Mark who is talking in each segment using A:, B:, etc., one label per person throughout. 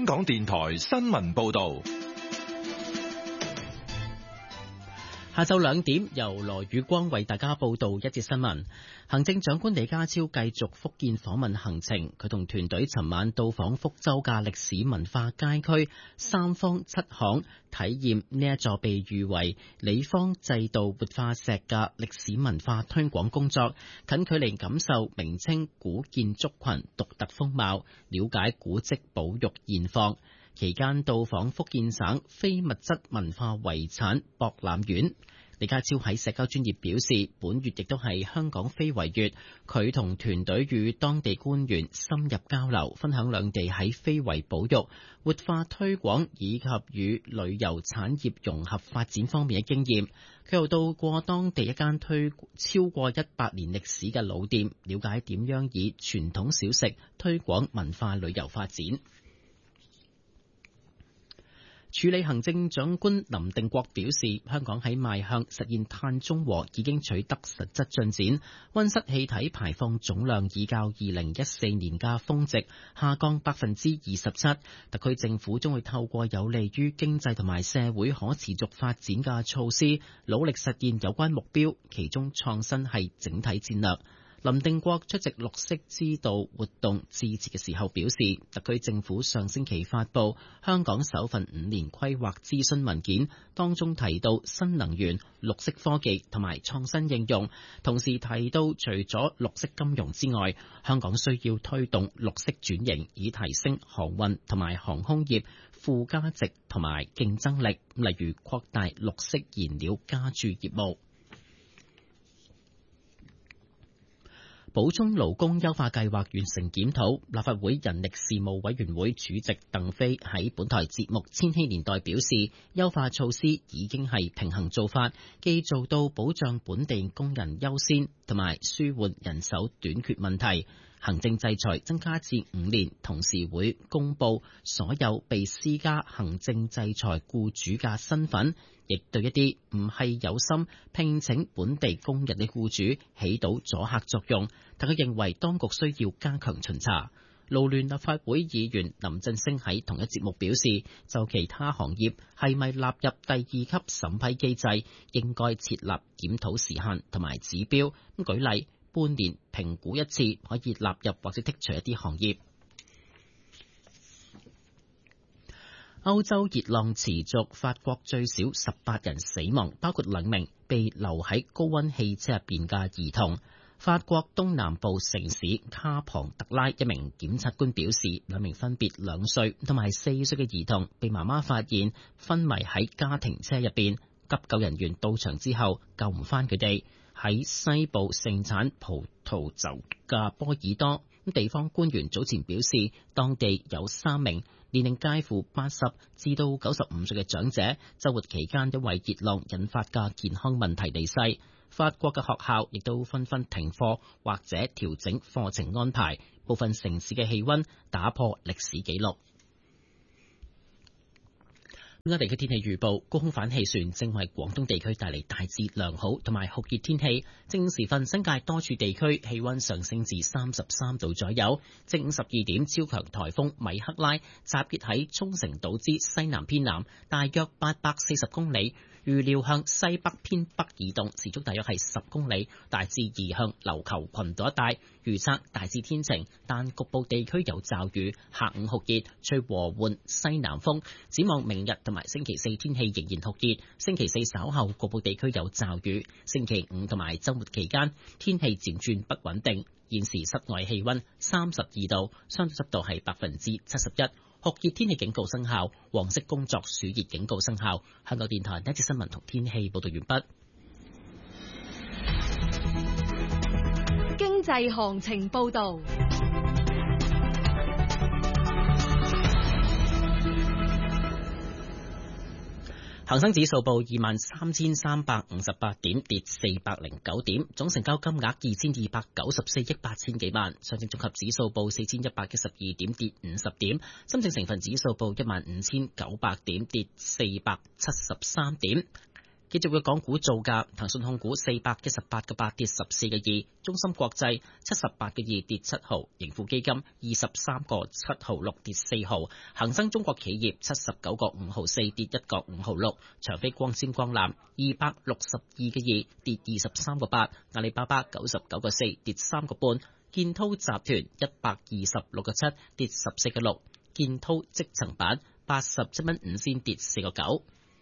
A: 港電台新聞報道。
B: 下晝2點，由羅宇光為大家報道一節新聞。行政長官李家超繼續福建訪問行程，佢同團隊尋晚到訪福州嘅歷史文化街區三坊七巷，體驗呢一座被譽為李方制度活化石嘅歷史文化推廣工作，近距離感受明清古建築群獨特風貌，了解古蹟保育現況。期間到訪福建省非物質文化遺產博覽園。李家超喺社交專頁表示，本月亦都係香港非遺月，佢同團隊與當地官員深入交流，分享兩地喺非遺保育、活化推廣以及與旅遊產業融合發展方面嘅經驗。佢又到過當地一間超過100年歷史嘅老店，了解點樣以傳統小食推廣文化旅遊發展。署理行政長官林定國表示，香港喺邁向實現碳中和已經取得實質進展，溫室氣體排放總量已較2014年嘅峰值下降27%。特區政府將會透過有利於經濟同埋社會可持續發展嘅措施，努力實現有關目標，其中創新係整體戰略。林定國出席綠色之道活動致辭嘅時候表示，特區政府上星期發布香港首份5年規劃諮詢文件，當中提到新能源、綠色科技同埋創新應用，同時提到除咗綠色金融之外，香港需要推動綠色轉型，以提升航運同埋航空業附加值同埋競爭力，例如擴大綠色燃料加注業務。補充勞工優化計劃完成檢討，立法會人力事務委員會主席鄧飛喺本台節目《千禧年代》表示，優化措施已經係平衡做法，既做到保障本地工人優先，同埋舒緩人手短缺問題。行政制裁增加至5年，同時會公布所有被施加行政制裁僱主嘅身份，亦對一啲唔係有心聘請本地工人嘅僱主起到阻嚇作用。但佢認為當局需要加強巡查。勞聯立法會議員林振昇喺同一節目表示，就其他行業係咪納入第2級審批機制，應該設立檢討時限同埋指標。舉例，半年評估一次，可以納入或者剔除一啲行業。歐洲熱浪持續，法國最少18人死亡，包括2名被留喺高溫汽車入邊嘅兒童。法國東南部城市卡龐特拉一名檢察官表示，2名分別2歲同埋4歲嘅兒童被媽媽發現昏迷喺家庭車入邊，急救人員到場之後救唔返佢哋。喺西部盛產葡萄酒嘅波爾多，地方官員早前表示，當地有3名年齡介乎80至到95歲嘅長者，週末期間因為熱浪引發嘅健康問題離世。法國嘅學校亦都紛紛停課或者調整課程安排，部分城市嘅氣溫打破歷史紀錄。本港地區天氣預報，高空反氣旋正為廣東地區帶嚟大致良好同埋酷熱天氣。正午時分，新界多處地區氣溫上升至33度左右。正午12點，超強颱風米克拉集結喺沖繩島之西南偏南，大約840公里。預料向西北偏北移動，時速大約係10公里，大致移向琉球群島一帶。預測大致天晴，但局部地區有驟雨。下午酷熱，吹和緩西南風。展望明日同埋星期四天氣仍然酷熱，星期四稍後局部地區有驟雨。星期五同埋週末期間天氣漸轉不穩定。現時室外氣溫32度，相對濕度係71%。酷熱天氣警告生效，黃色工作暑熱警告生效。香港電台呢一節新聞同天氣報道完畢。
C: 經濟行情報道。
B: 恒生指數報23,358點，跌409點，總成交金額2294億8千幾萬。上證綜合指數報4112點，跌50點。深證成分指數報15900點，跌473點。 繼續嘅港股造價，騰訊控股418個8跌14個2，中芯國際78個2跌7毫，盈富基金23個7毫6跌4毫，恒生中國企業79個5毫4跌1個5毫6，長飛光纖光纜262個2跌23個8，阿里巴巴99個4跌3個半，建滔集團126個7跌14個6，建滔積層板87蚊5仙跌4個9。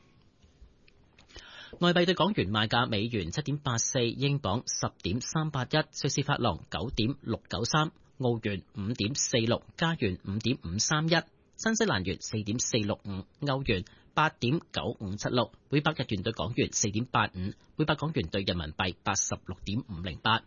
B: 外幣對港元賣價：美元7.84，英鎊10.381，瑞士法郎9.693，澳元5.46，加元5.531，新西蘭元4.465，歐元8.9576，每百日元對港元4.85，每百港元對人民幣86.508。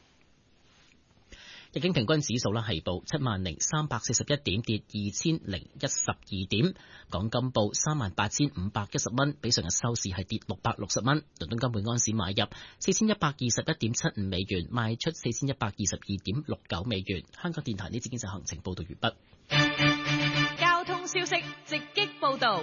B: 日經平均指數係報70,341點，跌2012點。港金報38,510蚊，比上日收市係跌660蚊。倫敦金每安士買入4121.75美元，賣出4122.69美元。香港電台呢節經濟行情報道完畢。
C: 交通消息直擊報道。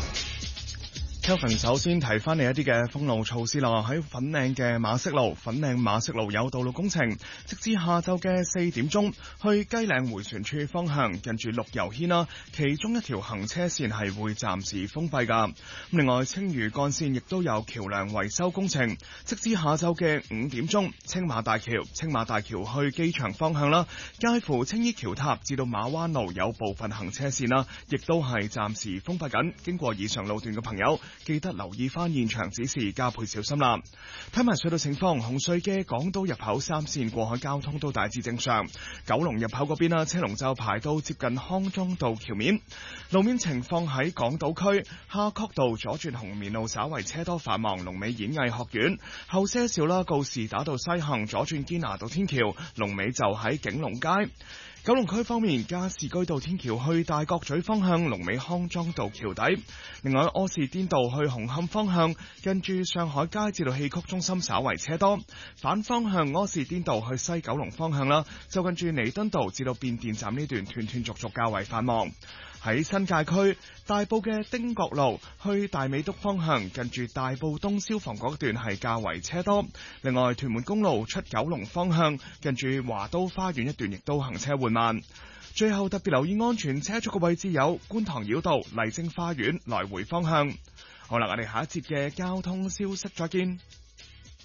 D: Kelvin 首先提翻你一啲嘅封路措施啦。喺粉嶺嘅馬適路有道路工程，直至下晝嘅4點鐘，去雞嶺迴旋處方向近住綠油軒啦，其中一條行車線係會暫時封閉噶。另外，青嶼幹線亦都有橋梁維修工程，直至下晝嘅5點鐘，青馬大橋去機場方向啦，介乎青衣橋塔至到馬灣路有部分行車線啦，亦都係暫時封閉緊。經過以上路段嘅朋友，記得留意翻現場指示，加倍小心啦。睇埋隧道情況，紅隧嘅港島入口3線過海交通都大致正常。九龍入口嗰邊啦，車龍就排到接近康莊道橋面。路面情況喺港島區夏慤道左轉紅棉路稍為車多繁忙，龍尾演藝學院後些少啦，告士打道西行左轉堅拿道天橋，龍尾就喺景隆街。九龍區方面，加士居道天橋去大角咀方向，龍尾康莊道橋底。另外，柯士甸道去紅磡方向，近住上海街至到戲曲中心稍為車多。反方向柯士甸道去西九龍方向啦，就近住彌敦道至到變電站呢段斷斷續續較為繁忙。喺新界區大埔嘅汀角路去大美督方向，近住大埔東消防局段係較為車多。另外，屯門公路出九龍方向，近住華都花園一段亦都行車緩慢。最後特別留意安全車速嘅位置有觀塘繞道麗晶花園來回方向。好啦，我哋下一節嘅交通消息再見。